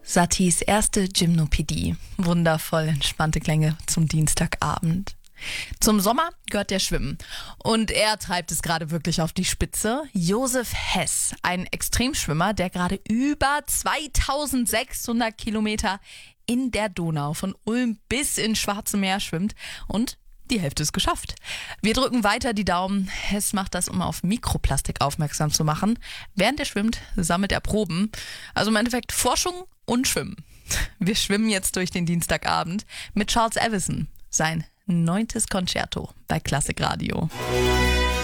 Saties erste Gymnopädie. Wundervoll entspannte Klänge zum Dienstagabend. Zum Sommer gehört der Schwimmen. Und er treibt es gerade wirklich auf die Spitze. Josef Hess, ein Extremschwimmer, der gerade über 2600 Kilometer in der Donau von Ulm bis ins Schwarze Meer schwimmt und die Hälfte ist geschafft. Wir drücken weiter die Daumen. Hess macht das, um auf Mikroplastik aufmerksam zu machen. Während er schwimmt, sammelt er Proben. Also im Endeffekt Forschung und Schwimmen. Wir schwimmen jetzt durch den Dienstagabend mit Charles Evison. Sein 9. Concerto bei Klassik Radio.